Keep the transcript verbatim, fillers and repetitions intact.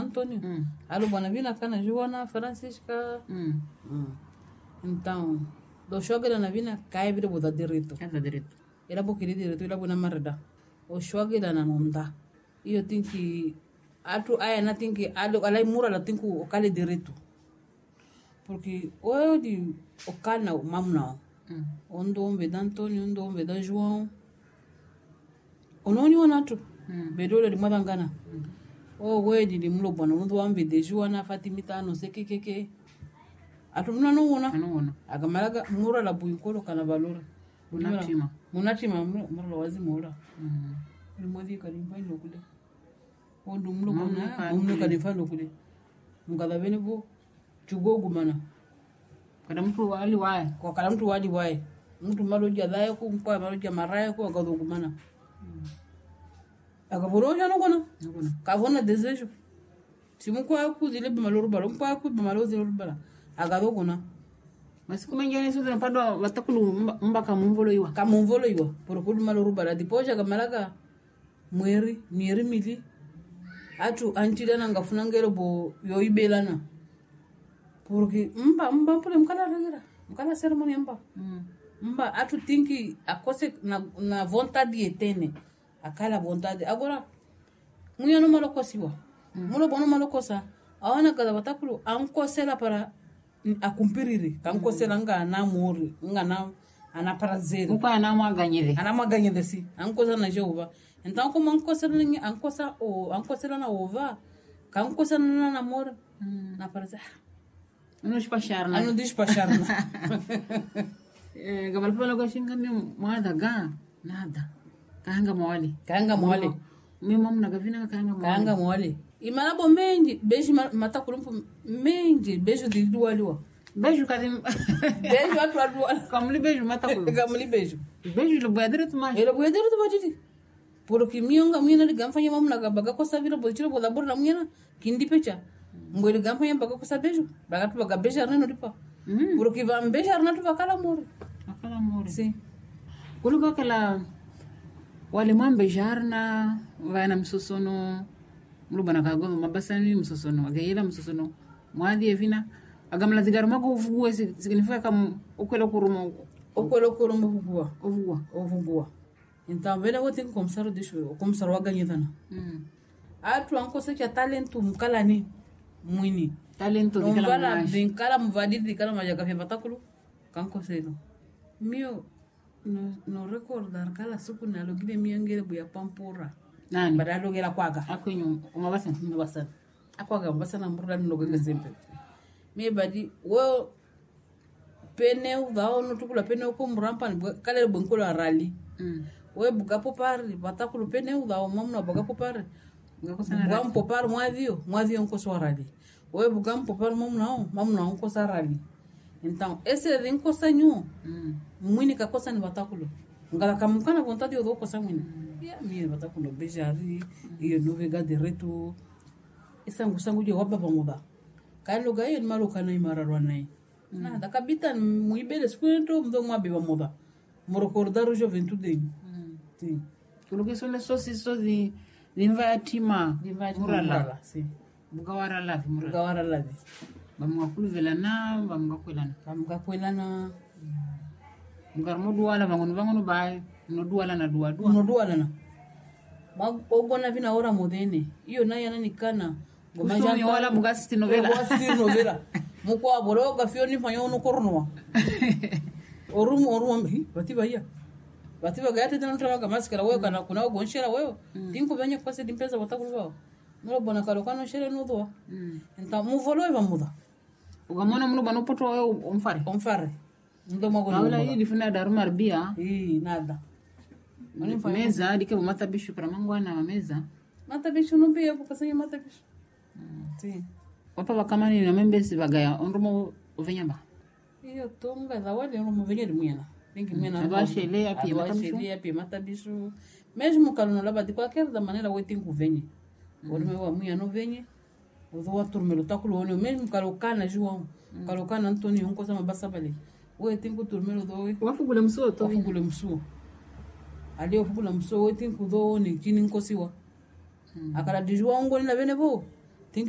Antônio. Hum. Alô, Bonavina, Cana, Joana, Francisca. Hum. Hum. Então, do shoga na vina, cai vira boda direito. Casa direito. Era bokiri direito, era bona marada. O shoga na nonda. Io tinki, atu aya na tinki, alo, alai mura la tinku o kale direito. Porque o de o cana o mamna. Hum. Ondo ombe da Antônio, ondo ombe da João. Ononi wanato. Mm. Bedole di madangana. Mm. O wedi di mlo bona ndo ambe de Joana Fatimita no seke keke. Atumna no wona. No wona. Agamalaga mura la buyinkolo kana valora. Munatima. Munatima mura wazi mura. Mm. Ni modi kalimba lokule. Ondo mlo bona mlo kalimba lokule. Mugala benebo chugogu mana. Kada mtu wali wae. Kwa kada mtu wali wae. Mtu maloja dhaye ku mpa maloja maraya ku agadogu mana. Mm. Agavoro já não gona. Cavona desejo. Se mu kwa ku zile be maloro balo, mu kwa ku be maloro zile bala. Agado gona. Mas como engane isso não pado batakulu mbaka mumvolo iwa. Ka mumvolo iwa. Por ku maloro bala depois aga malaga mweri, mieri mili. Atu antida na ngafuna ngero bo yo ibelana. Porque mba mba pole mkala regira. Mkala cerimônia mba. Mm. Mba atu tinki akose na na vontade etene. Akala vontade. Agora, munha no malocosiwa. Mm. Mulo bono malocosa. Awana kada batakulu ankosela para a cumprir. Ankosela nga na muri, nga na ana prazer. Upa ana maganyede. Ana maganyede si. Ankosa na Jehovah. Então como ankosela ni ankosa o ankosela na ova, kankosela na namor mm. na prazer. Não despachar na. Não despachar na. Eh, gabal pala gashin kami mada ga nada. Kahanga mwali. Kahanga mwali. Mimi mama nagavina kahanga mwali. Kahanga mwali. Imana bo menji beijo mata kulumpu menji beijo de dualiwa. Beijo kadi. Beijo watu dual. Kamli beijo mata kulumpu. Kamli beijo. Beijo lo boedere tu mais. Ele boedere tu bajidi. Porque mionga mina de gamfanya mama nagabaga ko savira bolchiro boda borla mwana kindi pecha. Mwele gamfanya baga ko sabejo. Baga tu baga beijo arna no dipa. Porque va beijo arna tu bakala mori. Bakala mori. Sim. Kuluga kala wale mambe jarna wana msosono mlubana kagoma mabasani msosono agayela msosono mwadi evina agamla zigaru mako uvugua significa kama ukwelo kurumo ukwelo kurumo uvugua uvugua uvugua então vela wote komsaro disho komsaro waganyedana mm atu ankose cha talento mkalani mwini talento dikala mwana dinkala mvadi dikala majaga fe batakulu kankoselo mio no no recordar kala suku na logile miangere buya pampura nani badalo gera kwaga akunyu umabasa umabasa akwaga mbasa na murda no gele sempre me badi wo peneu dao no tukula peneu ko murampa kala bonkola rally mm we buga popari batakulu peneu dao mamna buga popari buga popari mwavio mwavio nko so rally we buga popari mamna mamna nko sa rally então esse rinco sanyo mm mwini kakosa ni batakulu ngala kamukana vontade yo doko sa mwini mm. ya mimi batakulu bejari mm. iyo novega de reto esa ngusangu je waba pamoda kalo gayo maluka na imararwa nai mm. na dakabita muibele skwento mdo mwabe pamoda morocordar o juventude mm. sim kuloke sole sosi sozi limva tima limva murala sim bugawara lavi murala bugawara lavi bamwakulu velana bamgakwelana bamgakwelana ngar mo duwala bangono bangono bay no duwala na duwa duwa no duwala na ma ogona vina ora modene iyo na yana nikana ngoma jana wala mugasti novela mugasti novela mukwa boro ga fioni fanyo no korno orum orum hi batiba ya batiba ga tete ntra ga maskara wewe kana kuna gonshera wewe tinko venye kwa se dimpeza batakulu wao no bona kalo kana shere no do enta mu volo eva muda ugamona muno bano poto wewe umfare umfare ndo mago wala hii difuna darumar bia hii nada meza dike matabishu para mangwana meza matabishu no bia kwa sanya matabishu sim wapa bakamani na membesi bagaya onrumo uvenyamba iyo tonga za wale onrumo venyeri mwana ningi mwana abashele api matabishu abashele api matabishu mesmo kaluno laba de qualquer da maneira we tem que venha orme wa mwana no venha odo wa turmelo takulo ono mesmo kalokana João kalokana Antônio onko sama basa bale we tem que turmelo do wafugule msuo to wafugule msuo ali wafugule msuo we tem que do ni kini nkosiwa akala de João ngoni na bene bo